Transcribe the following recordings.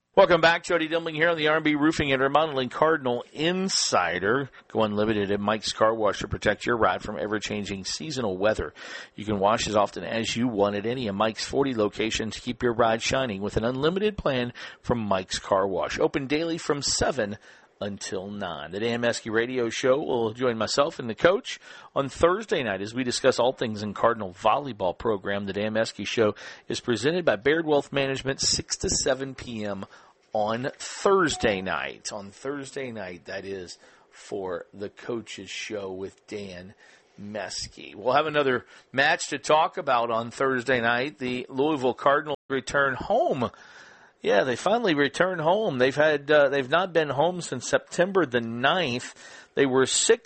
Welcome back. Jody Dimling here on the R&B Roofing and Remodeling Cardinal Insider. Go unlimited at Mike's Car Wash to protect your ride from ever-changing seasonal weather. You can wash as often as you want at any of Mike's 40 locations to keep your ride shining with an unlimited plan from Mike's Car Wash. Open daily from 7 until 9. The Dan Meske Radio Show will join myself and the coach on Thursday night as we discuss all things in Cardinal volleyball program. The Dan Meske Show is presented by Baird Wealth Management, 6 to 7 p.m. on Thursday night. On Thursday night, that is, for the coach's show with Dan Meske. We'll have another match to talk about on Thursday night. The Louisville Cardinals return home. Yeah, they finally returned home. They've not been home since September the 9th. They were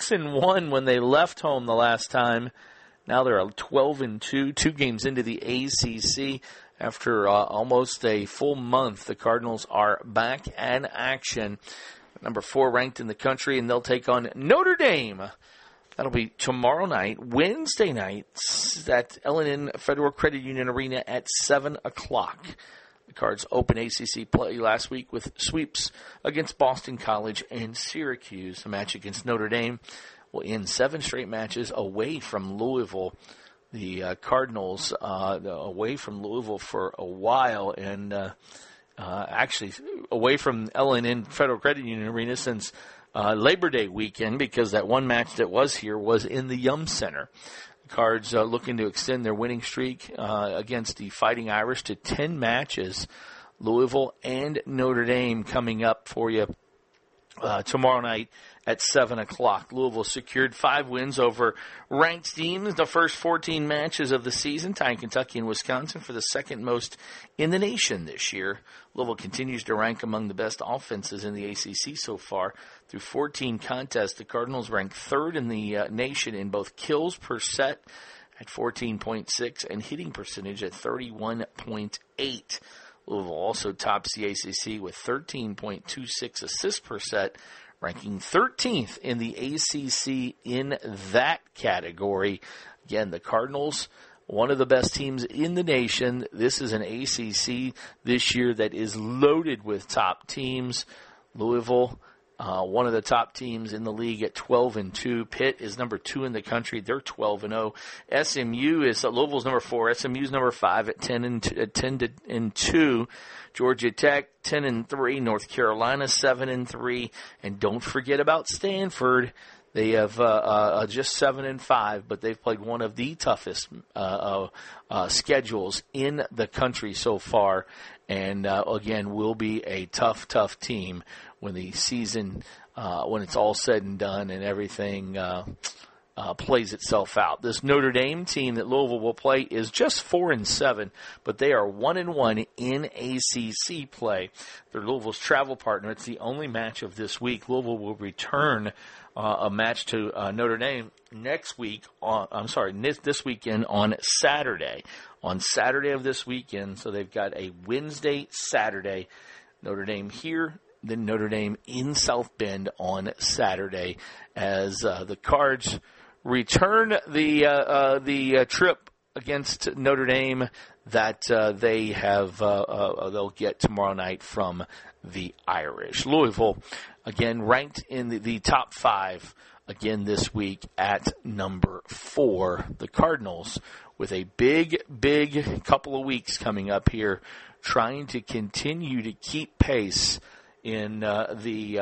6-1 when they left home the last time. Now they're 12-2, 2 games into the ACC. After almost a full month, the Cardinals are back in action. Number 4 ranked in the country, and they'll take on Notre Dame. That'll be tomorrow night, Wednesday night, at L&N Federal Credit Union Arena at 7 o'clock. The Cards open ACC play last week with sweeps against Boston College and Syracuse. The match against Notre Dame will end 7 straight matches away from Louisville. The Cardinals away from Louisville for a while, and actually away from L&N Federal Credit Union Arena since Labor Day weekend, because that one match that was here was in the Yum Center. The Cards looking to extend their winning streak against the Fighting Irish to 10 matches. Louisville and Notre Dame coming up for you tomorrow night at 7 o'clock. Louisville secured 5 wins over ranked teams the first 14 matches of the season, tying Kentucky and Wisconsin for the second most in the nation this year. Louisville continues to rank among the best offenses in the ACC so far. Through 14 contests, the Cardinals rank 3rd in the nation in both kills per set at 14.6 and hitting percentage at 31.8. Louisville also tops the ACC with 13.26 assists per set, ranking 13th in the ACC in that category. Again, the Cardinals, one of the best teams in the nation. This is an ACC this year that is loaded with top teams. Louisville, one of the top teams in the league at 12-2. Pitt is number 2 in the country. They're 12-0. SMU is Louisville's number 4. SMU's number 5 at 10-2. Georgia Tech 10-3. North Carolina 7-3. And don't forget about Stanford. They have just 7-5, but they've played one of the toughest schedules in the country so far. And again, will be a tough team when the season, when it's all said and done and everything plays itself out. This Notre Dame team that Louisville will play is just 4-7, but they are 1-1 in ACC play. They're Louisville's travel partner. It's the only match of this week. Louisville will return a match to Notre Dame next week. This weekend on Saturday. On Saturday of this weekend, so they've got a Wednesday, Saturday, Notre Dame here, then Notre Dame in South Bend on Saturday, as the Cards return the trip against Notre Dame that they have they'll get tomorrow night from the Irish. Louisville, again, ranked in the top 5 again this week at number 4. The Cardinals, with a big couple of weeks coming up here, trying to continue to keep pace in the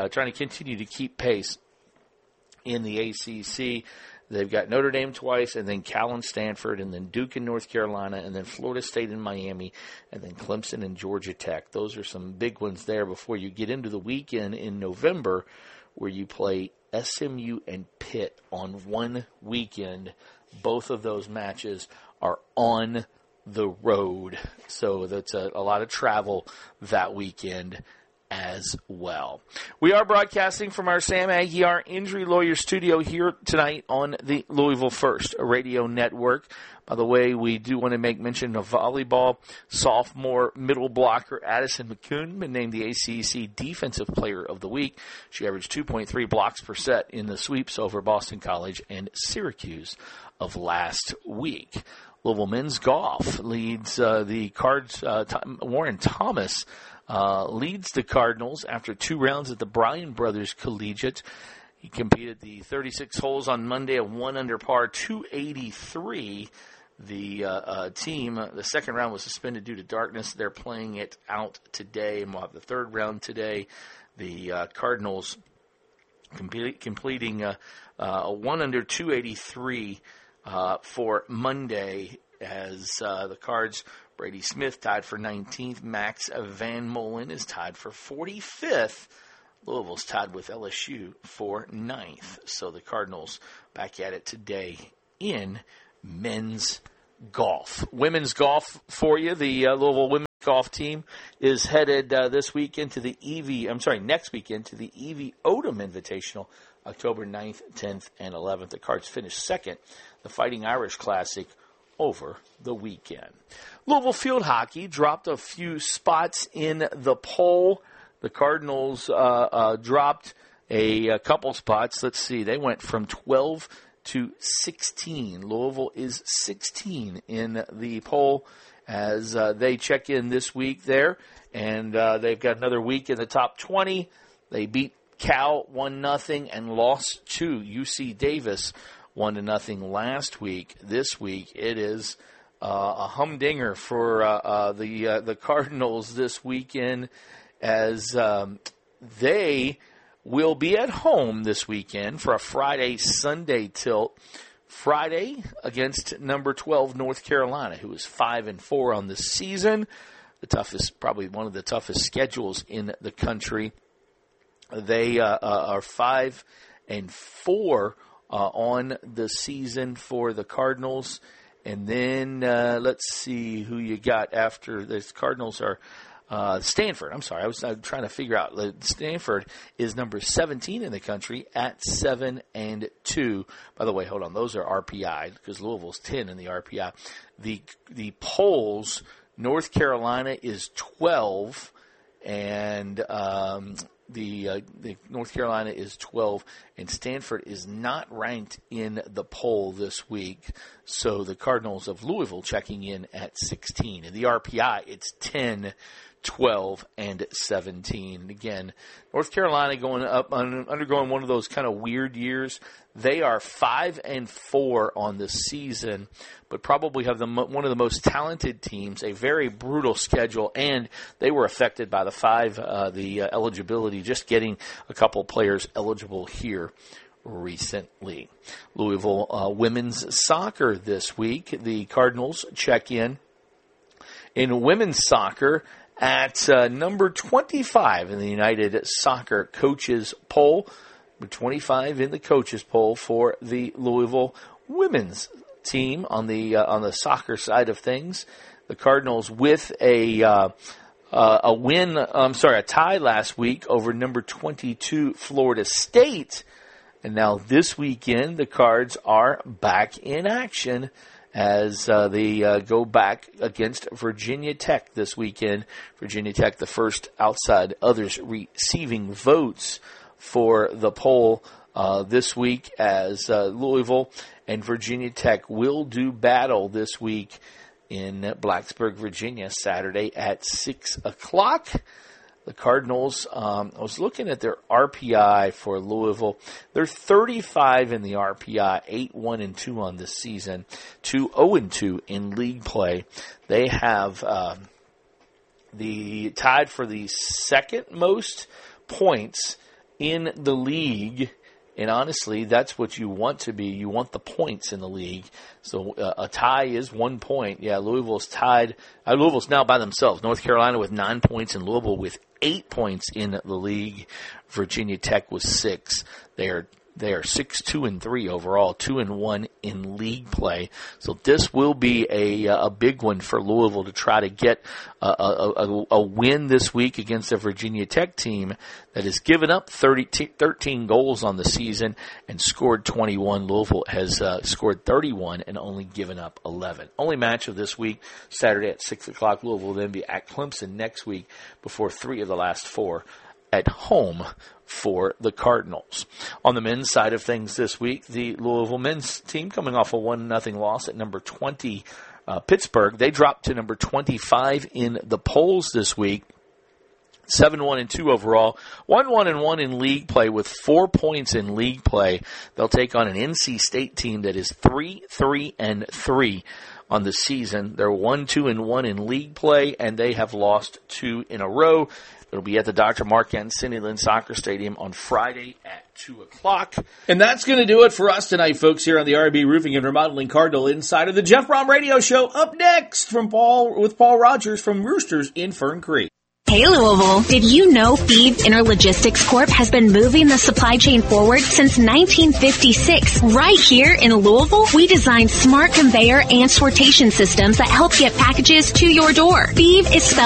ACC. They've got Notre Dame twice, and then Cal and Stanford, and then Duke and North Carolina, and then Florida State and Miami, and then Clemson and Georgia Tech. Those are some big ones there before you get into the weekend in November, where you play SMU and Pitt on one weekend. Both of those matches are on the road, so that's a lot of travel that weekend as well. We are broadcasting from our Sam Aguiar Injury Lawyer studio here tonight on the Louisville First Radio Network. By the way, we do want to make mention of volleyball. Sophomore middle blocker Addison McCune been named the ACC Defensive Player of the Week. She averaged 2.3 blocks per set in the sweeps over Boston College and Syracuse of last week. Louisville men's golf leads the Cards. Warren Thomas leads the Cardinals after 2 rounds at the Bryan Brothers Collegiate. He competed the 36 holes on Monday at 1 under par, 283. The team, the second round was suspended due to darkness. They're playing it out today, and we'll have the third round today. The Cardinals completing a 1 under 283 for Monday as the Cards. Brady Smith tied for 19th. Max Van Molen is tied for 45th. Louisville's tied with LSU for 9th. So the Cardinals back at it today in men's golf. Women's golf for you. The Louisville women's golf team is headed next weekend to the Evie Odom Invitational, October 9th, 10th, and 11th. The Cards finished second, the Fighting Irish Classic, over the weekend. Louisville field hockey dropped a few spots in the poll. The Cardinals dropped a couple spots. Let's see. They went from 12 to 16. Louisville is 16 in the poll as they check in this week there. And they've got another week in the top 20. They beat Cal 1-0 and lost to UC Davis 1-0 last week. This week it is a humdinger for the Cardinals this weekend as they will be at home this weekend for a Friday-Sunday tilt. Friday against number 12 North Carolina, who is 5-4 on the season. The toughest, probably one of the toughest schedules in the country. They are 5-4 on the season for the Cardinals. And then let's see who you got after this. Cardinals are Stanford. I'm sorry. I was trying to figure out. Stanford is number 17 in the country at 7-2. By the way, hold on. Those are RPI because Louisville's 10 in the RPI. The polls, North Carolina is 12 and the North Carolina is 12, and Stanford is not ranked in the poll this week. So the Cardinals of Louisville checking in at 16. In the RPI, it's 10, 12, and 17. Again, North Carolina undergoing one of those kind of weird years. They are 5-4 on the season, but probably have one of the most talented teams, a very brutal schedule, and they were affected by the eligibility, just getting a couple players eligible here recently. Louisville women's soccer this week. The Cardinals check in women's soccer at number 25 in the United Soccer Coaches Poll. 25 in the coaches poll for the Louisville women's team on the soccer side of things. The Cardinals with a tie last week over number 22 Florida State, and now this weekend the Cards are back in action as they go back against Virginia Tech this weekend. Virginia Tech, the first outside others receiving votes for the poll this week, as Louisville and Virginia Tech will do battle this week in Blacksburg, Virginia, Saturday at 6 o'clock. The Cardinals, I was looking at their RPI for Louisville. They're 35 in the RPI, 8-1-2 on this season, 2-0-2 in league play. They have tied for the second most points in the league, and honestly, that's what you want to be. You want the points in the league. So a tie is 1 point. Yeah, Louisville's tied. Louisville's now by themselves. North Carolina with 9 points and Louisville with 8 points in the league. Virginia Tech with 6. They are 6-2-3 overall, 2-1 in league play. So this will be a big one for Louisville to try to get a win this week against the Virginia Tech team that has given up 13 goals on the season and scored 21. Louisville has scored 31 and only given up 11. Only match of this week, Saturday at 6 o'clock. Louisville will then be at Clemson next week before 3 of the last 4 at home for the Cardinals. On the men's side of things this week, the Louisville men's team coming off a 1-0 loss at number 20 Pittsburgh. They dropped to number 25 in the polls this week. 7-1-2 overall, 1-1-1 in league play with 4 points in league play. They'll take on an NC State team that is 3-3-3 on the season. They're 1-2-1 in league play, and they have lost 2 in a row. It'll be at the Dr. Mark N. Cindy Lynn Soccer Stadium on Friday at 2 o'clock. And that's going to do it for us tonight, folks, here on the R&B Roofing and Remodeling Cardinal Insider. The Jeff Brom Radio Show up next with Paul Rogers from Roosters in Fern Creek. Hey Louisville, did you know Phoebe Interlogistics Corp has been moving the supply chain forward since 1956? Right here in Louisville, we designed smart conveyor and sortation systems that help get packages to your door. Phoebe is spelled